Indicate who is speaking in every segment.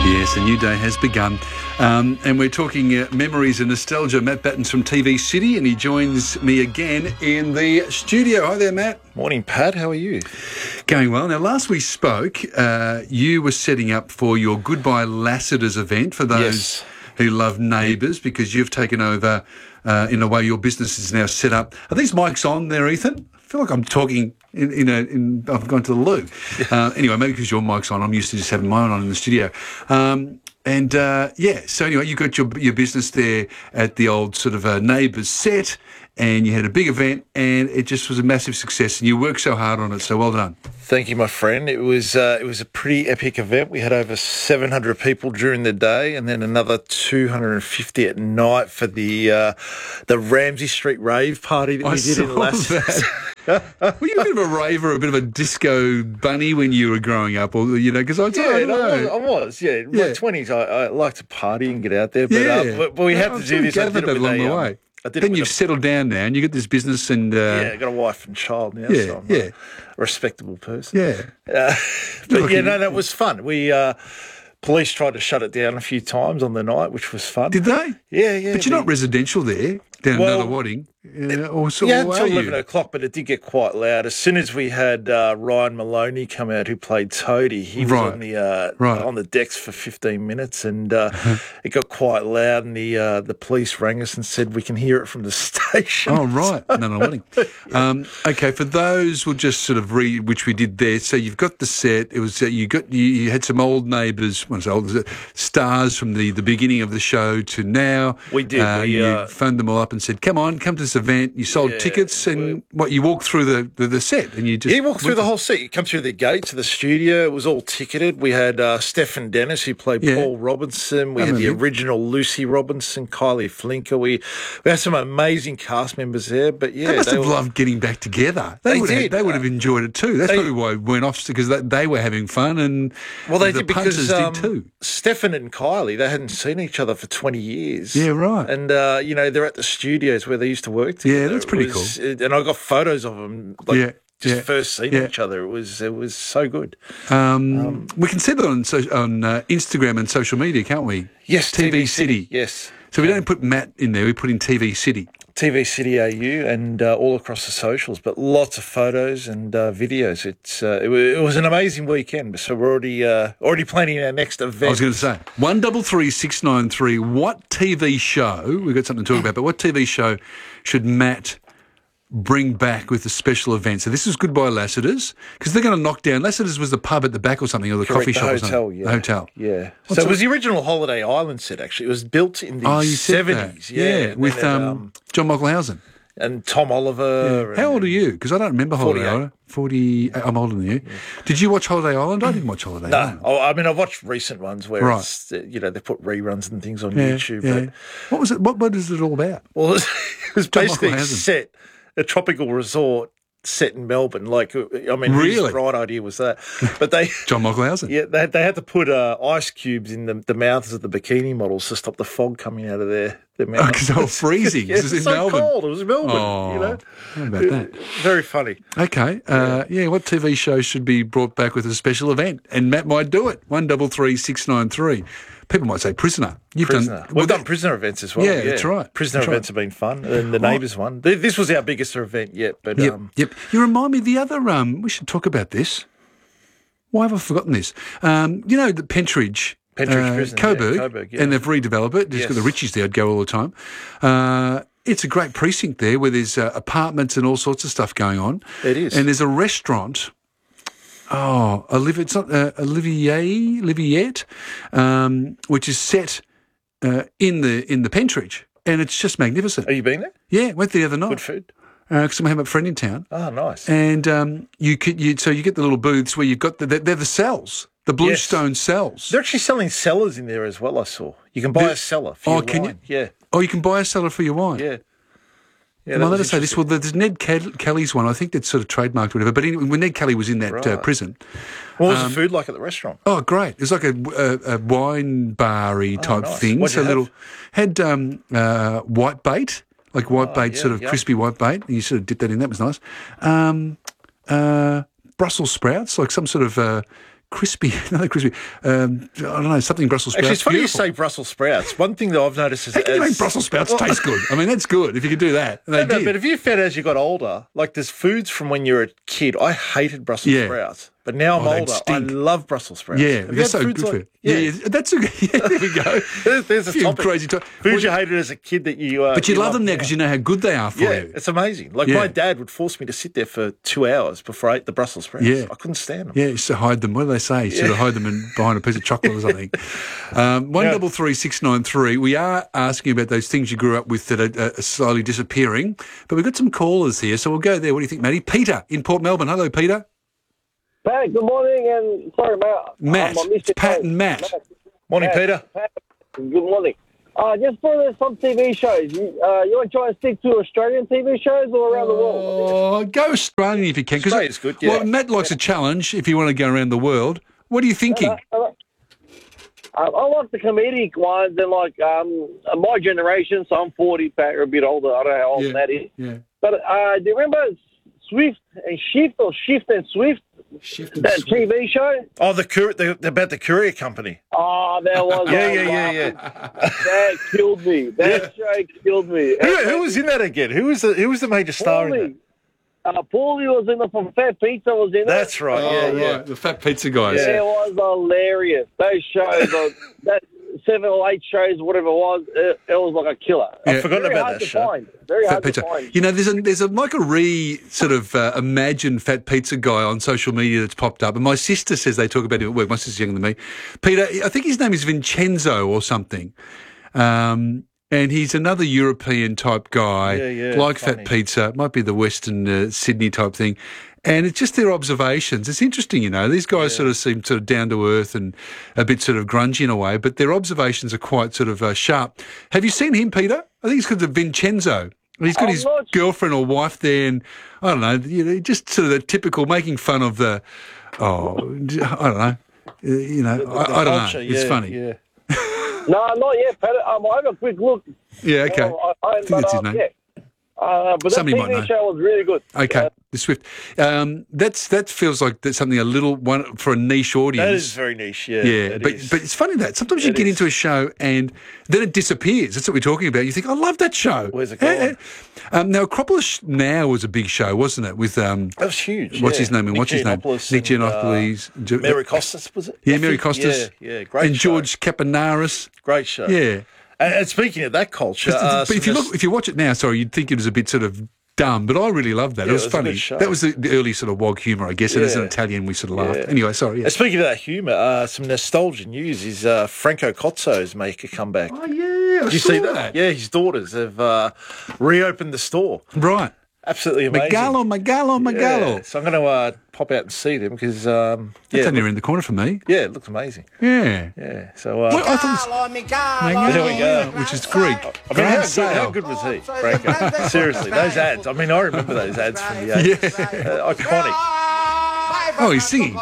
Speaker 1: Yes, a new day has begun. And we're talking memories and nostalgia. Matt Batten's from TV City, and he joins me again in the studio. Hi there, Matt.
Speaker 2: Morning, Pat. How are you?
Speaker 1: Going well. Now, last we spoke, you were setting up for your Goodbye Lassiter's event for those who love Neighbours, because you've taken over, in a way, your business is now set up. Are these mics on there, Ethan? I feel like I'm talking I've gone to the loo. Anyway, maybe because your mic's on, I'm used to just having mine on in the studio. So anyway, you got your business there at the old sort of Neighbours set, and you had a big event, and it just was a massive success, and you worked so hard on it, so well done.
Speaker 2: Thank you, my friend. It was a pretty epic event. We had over 700 people during the day, and then another 250 at night for the Ramsay Street rave party that we did in Lassiter's.
Speaker 1: Were you a bit of a raver, a bit of a disco bunny when you were growing up, or because I don't know.
Speaker 2: I was. In my 20s, I like to party and get out there, but we had to do this. I did it along the way.
Speaker 1: Then you've settled down now, and you got this business, and
Speaker 2: I got a wife and child now, so I'm a respectable person.
Speaker 1: Yeah,
Speaker 2: that was fun. We police tried to shut it down a few times on the night, which was fun.
Speaker 1: Did they?
Speaker 2: Yeah.
Speaker 1: But you're not residential there, down Nunawading. Until
Speaker 2: 11 o'clock, but it did get quite loud. As soon as we had Ryan Maloney come out, who played Toadie, he was on the decks for 15 minutes, and it got quite loud, and the police rang us and said we can hear it from the station.
Speaker 1: Oh, right. Nunawading. Okay, for those, we'll just sort of read, which we did there. So you've got the set. It was you had some old neighbours, stars from the beginning of the show to now.
Speaker 2: We did.
Speaker 1: You phoned them all up and said, come to this event. You sold tickets, and you walked through the set, and you just
Speaker 2: walked through the whole set. You come through the gates of the studio. It was all ticketed. We had Stephen Dennis, who played Paul Robinson. We had the original Lucy Robinson, Kylie Flinker. We had some amazing cast members there. But
Speaker 1: they must have loved getting back together. They would have enjoyed it too. That's probably why it went off, because they were having fun, and the punters did too.
Speaker 2: Stephen and Kylie, they hadn't seen each other for 20 years.
Speaker 1: Yeah, right.
Speaker 2: And they're at the studios where they used to work together.
Speaker 1: Yeah, that's pretty cool.
Speaker 2: And I got photos of them, first seeing each other. It was so good.
Speaker 1: We can see that on Instagram and social media, can't we?
Speaker 2: Yes,
Speaker 1: TV City.
Speaker 2: Yes.
Speaker 1: So we don't put Matt in there, we put in TV City.
Speaker 2: TV City AU, and all across the socials, but lots of photos and videos. It was an amazing weekend. So we're already planning our next event.
Speaker 1: I was going to say 133693. What TV show? We've got something to talk about, but what TV show should Matt bring back with a special event? So this is Goodbye Lassiter's, because they're going to knock down. Lassiter's was the pub at the back or something, or the coffee shop or something.
Speaker 2: The hotel. Yeah. So it was the original Holiday Island set, actually. It was built in the 70s.
Speaker 1: Yeah, with John Mocklehausen.
Speaker 2: And Tom Oliver.
Speaker 1: Yeah. How old are you? Because I don't remember Holiday Island. 40. I'm older than you. Yeah. Did you watch Holiday Island? I didn't watch Holiday Island.
Speaker 2: No, I mean, I've watched recent ones where it's, they put reruns and things on YouTube.
Speaker 1: Yeah.
Speaker 2: But
Speaker 1: what was it? What is it all about?
Speaker 2: Well, it was basically a tropical resort set in Melbourne.
Speaker 1: Really?
Speaker 2: Whose bright idea was that? But
Speaker 1: John Mocklehausen.
Speaker 2: Yeah, they had to put ice cubes in the mouths of the bikini models to stop the fog coming out of their mouths.
Speaker 1: Because they were freezing.
Speaker 2: It was
Speaker 1: in
Speaker 2: so
Speaker 1: Melbourne.
Speaker 2: cold. It was Melbourne.
Speaker 1: How about that?
Speaker 2: Very funny.
Speaker 1: Okay. What TV show should be brought back with a special event? And Matt might do it. 133693. People might say Prisoner.
Speaker 2: We've done Prisoner events as well.
Speaker 1: Yeah, that's right.
Speaker 2: Prisoner events have been fun, and the Neighbours one. This was our biggest event yet. But
Speaker 1: Yep. You remind me of the other. We should talk about this. Why have I forgotten this? The Pentridge
Speaker 2: Prison,
Speaker 1: Coburg, and they've redeveloped it. Just got the Richies there. I'd go all the time. It's a great precinct there, where there's apartments and all sorts of stuff going on.
Speaker 2: It is,
Speaker 1: and there's a restaurant. Oh, it's not Oliviette, which is set in the Pentridge, and it's just magnificent.
Speaker 2: Have you been there?
Speaker 1: Yeah, went the other night.
Speaker 2: Good food.
Speaker 1: Because I have a friend in town.
Speaker 2: Oh, nice.
Speaker 1: And you get the little booths where you've got they're the cells, the Bluestone cells.
Speaker 2: They're actually selling cellars in there as well. I saw you can buy a cellar for your wine.
Speaker 1: Yeah. Oh, you can buy a cellar for your wine.
Speaker 2: Yeah.
Speaker 1: Yeah, let us say this. Well, there's Ned Kelly's one. I think that's sort of trademarked or whatever. But when Ned Kelly was in that prison.
Speaker 2: What was the food like at the restaurant?
Speaker 1: Oh, great. It's like a wine bar-y type thing.
Speaker 2: What'd you have?
Speaker 1: Had white bait, like white bait, sort of crispy white bait. And you sort of dip that in. That was nice. Brussels sprouts, like some sort of crispy, another crispy. I don't know, something Brussels sprouts.
Speaker 2: Actually, it's funny
Speaker 1: Beautiful.
Speaker 2: you say Brussels sprouts. One thing that I've noticed is
Speaker 1: How can you make Brussels sprouts taste good? I mean, that's good if you could do that. And they did.
Speaker 2: but if you found as you got older, like there's foods from when you were a kid. I hated Brussels sprouts, but now I'm older. I love Brussels sprouts.
Speaker 1: Yeah, they're so good for you. Yeah, that's a good. Yeah, there we go.
Speaker 2: There's a topic.
Speaker 1: Crazy
Speaker 2: foods you hated as a kid that you.
Speaker 1: But you love them now because you know how good they are for you.
Speaker 2: It's amazing. Like my dad would force me to sit there for 2 hours before I ate the Brussels sprouts. Yeah. I couldn't stand them.
Speaker 1: Yeah, you used to hide them. What do they say? You sort of hide them behind a piece of chocolate or something. 133693. We are asking about those things you grew up with that are slowly disappearing. But we've got some callers here, so we'll go there. What do you think, Matty? Peter in Port Melbourne. Hello, Peter.
Speaker 3: Pat, good morning, and sorry,
Speaker 1: Matt. It's Pat and Matt.
Speaker 2: Morning, Peter.
Speaker 3: Pat, good morning. Just for some TV shows, you want to try and stick to Australian TV shows or around the world?
Speaker 1: Go Australian if you can.
Speaker 2: Australia's good, yeah.
Speaker 1: Well, Matt likes a challenge if you want to go around the world. What are you thinking?
Speaker 3: I like the comedic ones and like my generation, so I'm 40, Pat, you're a bit older. I don't know how old that is.
Speaker 1: Yeah.
Speaker 3: But do you remember Swift and Shift or Shift and Swift? That TV show?
Speaker 2: Oh, about the courier company.
Speaker 3: Oh, that was
Speaker 2: yeah.
Speaker 3: That killed me. That show killed me.
Speaker 2: Who was in that again? Who was the major star in that?
Speaker 3: Paulie was in it from Fat Pizza was in it.
Speaker 2: That's right.
Speaker 1: Right. The Fat Pizza guys.
Speaker 3: Yeah, it was hilarious. Those shows, that 7 or 8 shows, whatever it was like a killer.
Speaker 2: I've forgotten about that show.
Speaker 3: Very
Speaker 1: Fat
Speaker 3: hard
Speaker 1: Pizza.
Speaker 3: to find.
Speaker 1: You know, there's a Michael Ree sort of imagined Fat Pizza guy on social media that's popped up, and my sister says they talk about him at work. My sister's younger than me. Peter, I think his name is Vincenzo or something, and he's another European type guy, like funny. Fat Pizza. It might be the Western Sydney type thing. And it's just their observations. It's interesting, you know. These guys sort of seem sort of down to earth and a bit sort of grungy in a way, but their observations are quite sort of sharp. Have you seen him, Peter? I think it's called Vincenzo. He's got his girlfriend or wife there, and I don't know, just sort of the typical making fun of the. I don't know. I don't know. It's funny.
Speaker 3: Yeah. No, not yet, Pat. I'll have a quick look.
Speaker 1: Yeah, okay. I think that's his name.
Speaker 3: Yeah. But
Speaker 1: somebody
Speaker 3: that TV show was really good.
Speaker 1: Okay, the Swift. That feels like that's something a little one for a niche audience.
Speaker 2: That is very niche, yeah.
Speaker 1: Yeah, but it's funny that sometimes you get into a show and then it disappears. That's what we're talking about. You think, I love that show.
Speaker 2: Where's it going?
Speaker 1: Now, Acropolis Now was a big show, wasn't it? With
Speaker 2: that was huge.
Speaker 1: What's his name?
Speaker 2: Nick Giannopoulos. Mary Costas, was it?
Speaker 1: Yeah, Mary Costas.
Speaker 2: Yeah, great.
Speaker 1: And George Kapanaris.
Speaker 2: Great show.
Speaker 1: Yeah.
Speaker 2: And speaking of that culture,
Speaker 1: but if you watch it now, you'd think it was a bit sort of dumb, but I really loved that. It was funny. That was the early sort of WOG humour, I guess. And as an Italian, we sort of laughed. Anyway, sorry. Yeah.
Speaker 2: Speaking of that humour, some nostalgia news is Franco Cozzo's make a comeback.
Speaker 1: Oh yeah,
Speaker 2: did you see that? Yeah, his daughters have reopened the store.
Speaker 1: Right.
Speaker 2: Absolutely amazing.
Speaker 1: Magalo.
Speaker 2: Yeah. So I'm going to pop out and see them because
Speaker 1: it's only around the corner for me.
Speaker 2: Yeah, it looks amazing.
Speaker 1: Yeah.
Speaker 2: So
Speaker 1: I thought
Speaker 2: there we go.
Speaker 1: Which is Greek.
Speaker 2: I mean, how good was he, Franco? Seriously, those ads. I mean, I remember those ads from the 80s. Iconic.
Speaker 1: Oh, he's singing.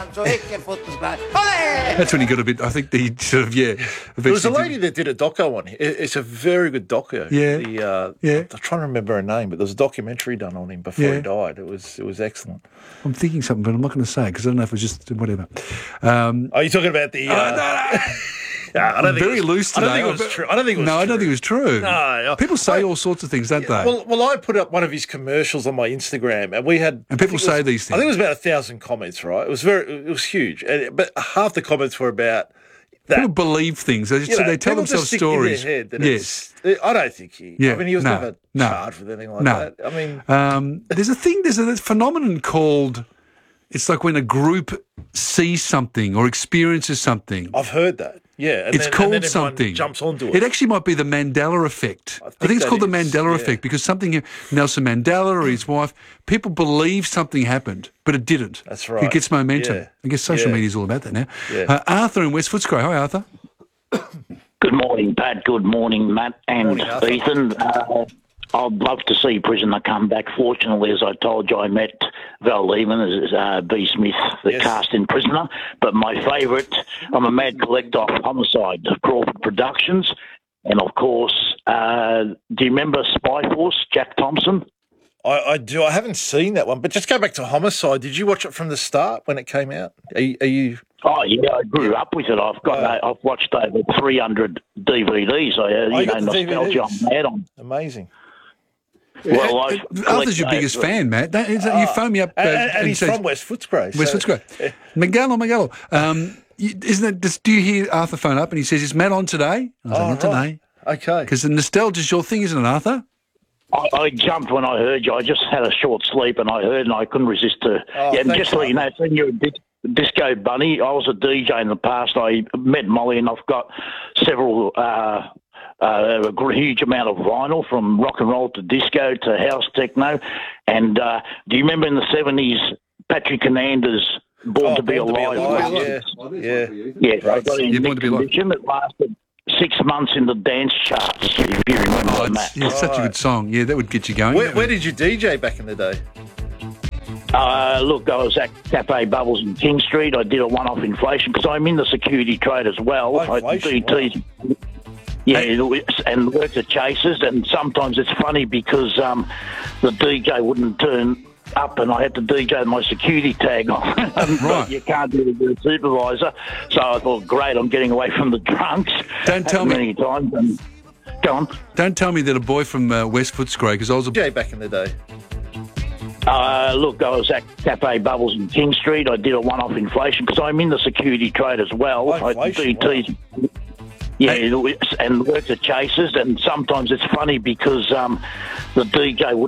Speaker 1: That's when he got a bit, I think he sort of,
Speaker 2: There was a lady that did a doco on him. It's a very good doco.
Speaker 1: Yeah.
Speaker 2: I'm trying to remember her name, but there was a documentary done on him before he died. It was excellent.
Speaker 1: I'm thinking something, but I'm not going to say because I don't know if it was just whatever.
Speaker 2: Are you talking about the... I don't think
Speaker 1: very loose today.
Speaker 2: I don't think it was true. I don't think it was true.
Speaker 1: No. People say all sorts of things, don't they?
Speaker 2: Well, I put up one of his commercials on my Instagram, and we had...
Speaker 1: And people say these things.
Speaker 2: I think it was about 1,000 comments, right? It was huge. But half the comments were about that.
Speaker 1: People believe things. They tell themselves stories.
Speaker 2: In their head yes. I don't think he... I mean, he was never charged with anything like that. I mean...
Speaker 1: there's a phenomenon called... It's like when a group sees something or experiences something.
Speaker 2: I've heard that. Yeah,
Speaker 1: it's called something.
Speaker 2: Jumps onto it.
Speaker 1: It actually might be the Mandela effect. I think it's called the Mandela effect because something, Nelson Mandela or his wife, people believe something happened, but it didn't.
Speaker 2: That's right.
Speaker 1: It gets momentum. Yeah. I guess social media is all about that now. Yeah. Arthur in West Footscray. Hi, Arthur.
Speaker 4: Good morning, Pat. Good morning, Matt and Ethan. I'd love to see Prisoner come back. Fortunately, as I told you, I met Val Lehman as B. Smith, the cast in Prisoner. But my favourite, I'm a mad collector of Homicide, Crawford Productions. And, of course, do you remember Spy Force, Jack Thompson?
Speaker 2: I do. I haven't seen that one, but just go back to Homicide. Did you watch it from the start when it came out? Are you?
Speaker 4: Oh yeah, I grew up with it. I've watched over 300 DVDs. Nostalgia I'm mad on.
Speaker 2: Amazing.
Speaker 1: Well, Arthur's your biggest fan, Matt. You phoned me up,
Speaker 2: and he's from West Footscray.
Speaker 1: West Footscray. Miguel. Isn't it? Do you hear Arthur phone up and he says, "Is Matt on today?" I was like, "Not today."
Speaker 2: Okay.
Speaker 1: Because the nostalgia's your thing, isn't it, Arthur?
Speaker 4: I jumped when I heard you. I just had a short sleep and I heard and I couldn't resist to. And just so you know, when you're a disco bunny, I was a DJ in the past. I met Molly and I've got several, a huge amount of vinyl from rock and roll to disco to house techno. And do you remember in the 70s, Patrick Hernandez, Born to Be Alive? Yeah. I got in a condition that lasted 6 months in the dance charts, if you remember that.
Speaker 1: Yeah, such a good song. Yeah, that would get you going.
Speaker 2: Where did you DJ back in the day?
Speaker 4: Look, I was at Cafe Bubbles in King Street. I did a one-off inflation because I'm in the security trade as well. And worked at Chasers, and sometimes it's funny because the DJ wouldn't turn up and I had to DJ my security tag on. Right. You can't do it with a supervisor. So I thought, great, I'm getting away from the drunks.
Speaker 1: Don't tell me.
Speaker 4: Many times. And, go on.
Speaker 1: Don't tell me that a boy from West Footscray, because I was a
Speaker 2: DJ back in the day.
Speaker 4: Look, I was at Cafe Bubbles in King Street. I did a one-off inflation because I'm in the security trade as well. And worked at Chasers, and sometimes it's funny because the DJ